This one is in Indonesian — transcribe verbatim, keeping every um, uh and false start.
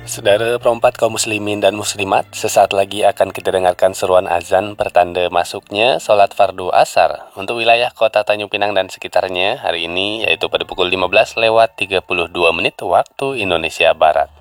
Saudara perempat kaum muslimin dan muslimat, sesaat lagi akan kita dengarkan seruan azan pertanda masuknya sholat fardu asar untuk wilayah kota Tanjung Pinang dan sekitarnya hari ini, yaitu pada pukul lima belas lewat tiga puluh dua menit waktu Indonesia Barat.